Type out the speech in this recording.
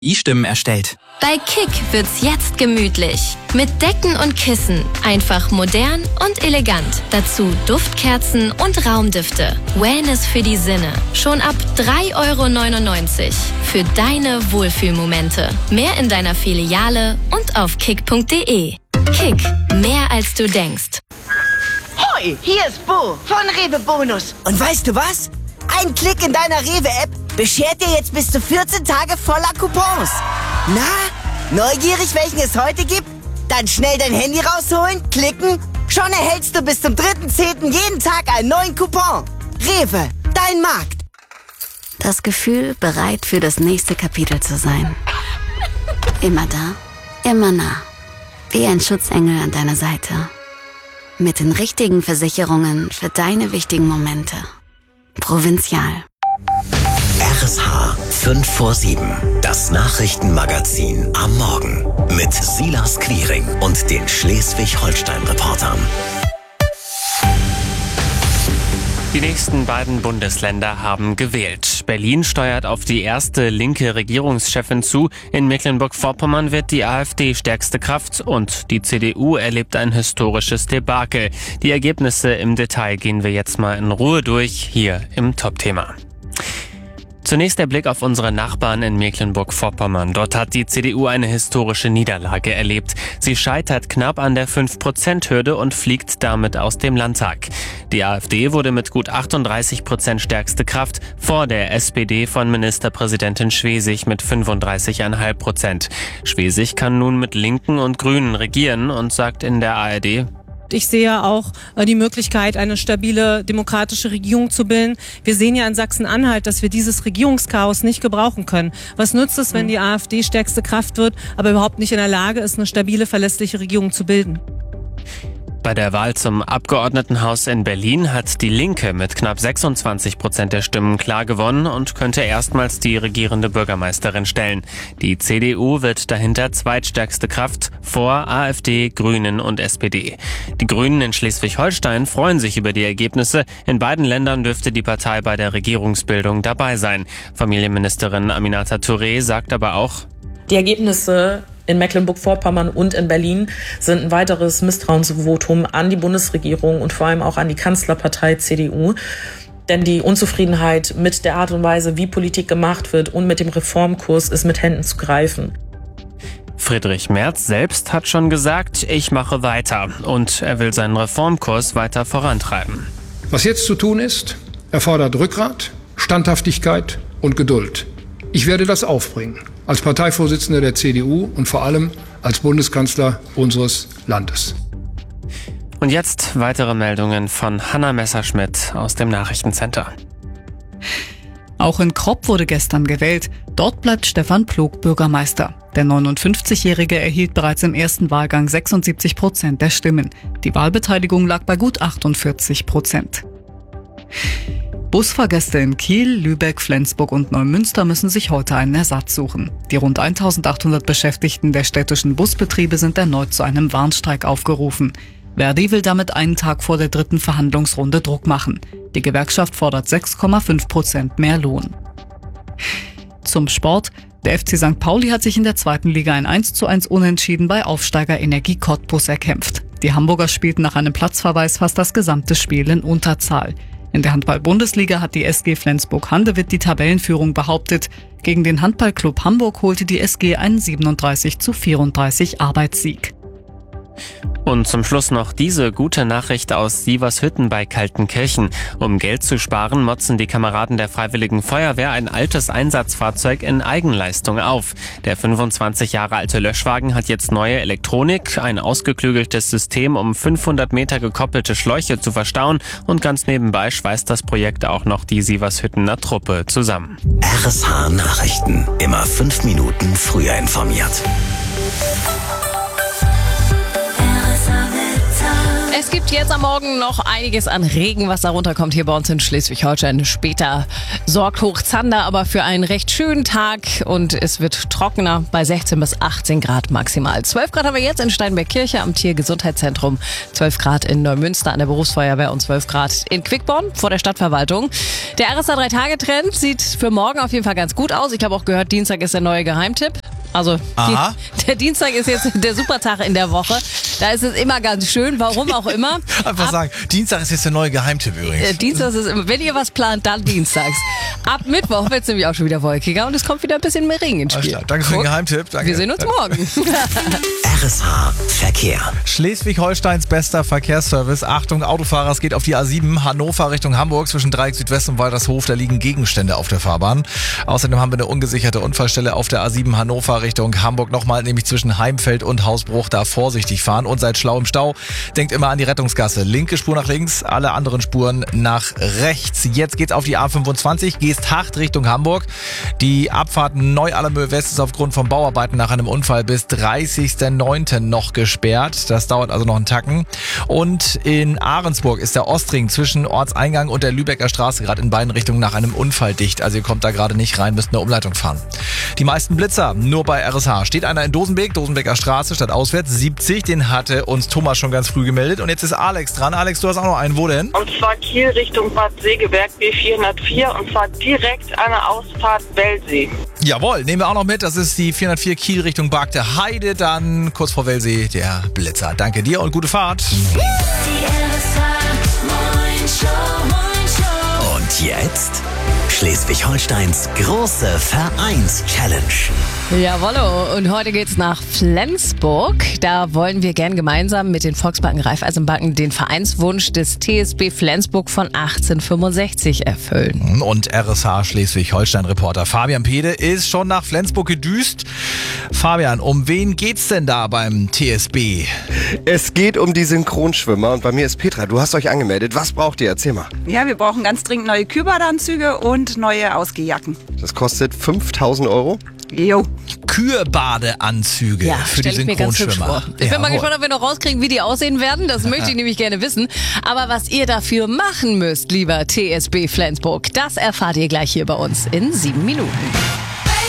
KI-Stimmen erstellt. Bei Kick wird's jetzt gemütlich. Mit Decken und Kissen. Einfach modern und elegant. Dazu Duftkerzen und Raumdüfte. Wellness für die Sinne. Schon ab 3,99 € für deine Wohlfühlmomente. Mehr in deiner Filiale und auf kick.de. Kick, mehr als du denkst. Hoi, hier ist Bo von Rewe Bonus. Und weißt du was? Ein Klick in deiner Rewe-App beschert dir jetzt bis zu 14 Tage voller Coupons. Na, neugierig, welchen es heute gibt? Dann schnell dein Handy rausholen, klicken. Schon erhältst du bis zum 3.10. jeden Tag einen neuen Coupon. Rewe, dein Markt. Das Gefühl, bereit für das nächste Kapitel zu sein. Immer da, immer nah. Wie ein Schutzengel an deiner Seite. Mit den richtigen Versicherungen für deine wichtigen Momente. Provinzial. RSH 5 vor 7. Das Nachrichtenmagazin am Morgen. Mit Silas Quiring und den Schleswig-Holstein-Reportern. Die nächsten beiden Bundesländer haben gewählt. Berlin steuert auf die erste linke Regierungschefin zu. In Mecklenburg-Vorpommern wird die AfD stärkste Kraft und die CDU erlebt ein historisches Debakel. Die Ergebnisse im Detail gehen wir jetzt mal in Ruhe durch, hier im Top-Thema. Zunächst der Blick auf unsere Nachbarn in Mecklenburg-Vorpommern. Dort hat die CDU eine historische Niederlage erlebt. Sie scheitert knapp an der 5%-Hürde und fliegt damit aus dem Landtag. Die AfD wurde mit gut 38% stärkste Kraft vor der SPD von Ministerpräsidentin Schwesig mit 35,5%. Schwesig kann nun mit Linken und Grünen regieren und sagt in der ARD: Ich sehe auch die Möglichkeit, eine stabile demokratische Regierung zu bilden. Wir sehen ja in Sachsen-Anhalt, dass wir dieses Regierungschaos nicht gebrauchen können. Was nützt es, wenn die AfD stärkste Kraft wird, aber überhaupt nicht in der Lage ist, eine stabile, verlässliche Regierung zu bilden? Bei der Wahl zum Abgeordnetenhaus in Berlin hat die Linke mit knapp 26% der Stimmen klar gewonnen und könnte erstmals die regierende Bürgermeisterin stellen. Die CDU wird dahinter zweitstärkste Kraft vor AfD, Grünen und SPD. Die Grünen in Schleswig-Holstein freuen sich über die Ergebnisse. In beiden Ländern dürfte die Partei bei der Regierungsbildung dabei sein. Familienministerin Aminata Touré sagt aber auch: Die Ergebnisse in Mecklenburg-Vorpommern und in Berlin sind ein weiteres Misstrauensvotum an die Bundesregierung und vor allem auch an die Kanzlerpartei CDU. Denn die Unzufriedenheit mit der Art und Weise, wie Politik gemacht wird und mit dem Reformkurs ist mit Händen zu greifen. Friedrich Merz selbst hat schon gesagt, ich mache weiter, und er will seinen Reformkurs weiter vorantreiben. Was jetzt zu tun ist, erfordert Rückgrat, Standhaftigkeit und Geduld. Ich werde das aufbringen, als Parteivorsitzender der CDU und vor allem als Bundeskanzler unseres Landes. Und jetzt weitere Meldungen von Hanna Messerschmidt aus dem Nachrichtencenter. Auch in Kropp wurde gestern gewählt. Dort bleibt Stefan Plog Bürgermeister. Der 59-Jährige erhielt bereits im ersten Wahlgang 76% der Stimmen. Die Wahlbeteiligung lag bei gut 48%. Busfahrgäste in Kiel, Lübeck, Flensburg und Neumünster müssen sich heute einen Ersatz suchen. Die rund 1800 Beschäftigten der städtischen Busbetriebe sind erneut zu einem Warnstreik aufgerufen. Verdi will damit einen Tag vor der dritten Verhandlungsrunde Druck machen. Die Gewerkschaft fordert 6,5% mehr Lohn. Zum Sport. Der FC St. Pauli hat sich in der zweiten Liga ein 1:1 Unentschieden bei Aufsteiger Energie Cottbus erkämpft. Die Hamburger spielten nach einem Platzverweis fast das gesamte Spiel in Unterzahl. In der Handball-Bundesliga hat die SG Flensburg-Handewitt die Tabellenführung behauptet. Gegen den Handballclub Hamburg holte die SG einen 37:34 Arbeitssieg. Und zum Schluss noch diese gute Nachricht aus Sievershütten bei Kaltenkirchen. Um Geld zu sparen, motzen die Kameraden der Freiwilligen Feuerwehr ein altes Einsatzfahrzeug in Eigenleistung auf. Der 25 Jahre alte Löschwagen hat jetzt neue Elektronik, ein ausgeklügeltes System, um 500 Meter gekoppelte Schläuche zu verstauen, und ganz nebenbei schweißt das Projekt auch noch die Sievershüttener Truppe zusammen. RSH Nachrichten. Immer 5 Minuten früher informiert. RSH Wetter. Es gibt jetzt am Morgen noch einiges an Regen, was da runterkommt hier bei uns in Schleswig-Holstein. Später sorgt Hochzander aber für einen recht schönen Tag und es wird trockener bei 16 bis 18 Grad maximal. 12 Grad haben wir jetzt in Steinberg-Kirche am Tiergesundheitszentrum, 12 Grad in Neumünster an der Berufsfeuerwehr und 12 Grad in Quickborn vor der Stadtverwaltung. Der RSA 3-Tage-Trend sieht für morgen auf jeden Fall ganz gut aus. Ich habe auch gehört, Dienstag ist der neue Geheimtipp. Also der Dienstag ist jetzt der Supertag in der Woche. Da ist es immer ganz schön, warum auch immer. Einfach sagen, Dienstag ist jetzt der neue Geheimtipp übrigens. Dienstag ist immer, wenn ihr was plant, dann dienstags. Ab Mittwoch wird es nämlich auch schon wieder wolkiger und es kommt wieder ein bisschen mehr Regen ins Spiel. Danke für den Geheimtipp. Danke. Wir sehen uns morgen. RSH Verkehr. Schleswig-Holsteins bester Verkehrsservice. Achtung, Autofahrer, es geht auf die A7 Hannover Richtung Hamburg zwischen Dreieck Südwest und Waltershof. Da liegen Gegenstände auf der Fahrbahn. Außerdem haben wir eine ungesicherte Unfallstelle auf der A7 Hannover Richtung Hamburg nochmal, nämlich zwischen Heimfeld und Hausbruch. Da vorsichtig fahren und seid schlau im Stau. Denkt immer an die Rettungsgasse. Linke Spur nach links, alle anderen Spuren nach rechts. Jetzt geht's auf die A25, Geesthacht Richtung Hamburg. Die Abfahrt Neu-Allermöhe West ist aufgrund von Bauarbeiten nach einem Unfall bis 30.09. noch gesperrt. Das dauert also noch einen Tacken. Und in Ahrensburg ist der Ostring zwischen Ortseingang und der Lübecker Straße gerade in beiden Richtungen nach einem Unfall dicht. Also ihr kommt da gerade nicht rein, müsst eine Umleitung fahren. Die meisten Blitzer nur bei RSH. Steht einer in Dosenbeker Straße statt auswärts 70. Den hatte uns Thomas schon ganz früh gemeldet. Und jetzt ist Alex dran. Alex, du hast auch noch einen. Wo denn? Und zwar Kiel Richtung Bad Segeberg B404 und zwar direkt an der Ausfahrt Wellsee. Jawohl, nehmen wir auch noch mit. Das ist die 404 Kiel Richtung Bargte Heide. Dann kurz vor Wellsee der Blitzer. Danke dir und gute Fahrt. Und jetzt Schleswig-Holsteins große Vereins-Challenge. Jawollo, und heute geht's nach Flensburg. Da wollen wir gern gemeinsam mit den Volksbanken Raiffeisenbanken den Vereinswunsch des TSB Flensburg von 1865 erfüllen. Und RSH Schleswig-Holstein-Reporter Fabian Pede ist schon nach Flensburg gedüst. Fabian, um wen geht's denn da beim TSB? Es geht um die Synchronschwimmer und bei mir ist Petra. Du hast euch angemeldet. Was braucht ihr? Erzähl mal. Ja, wir brauchen ganz dringend neue Kühlbadeanzüge und neue Ausgehjacken. Das kostet 5.000 Euro. Jo. Kürbadeanzüge für die Synchronschwimmer. Ich bin mal gespannt, ob wir noch rauskriegen, wie die aussehen werden. Das möchte ich nämlich gerne wissen. Aber was ihr dafür machen müsst, lieber TSB Flensburg, das erfahrt ihr gleich hier bei uns in 7 Minuten.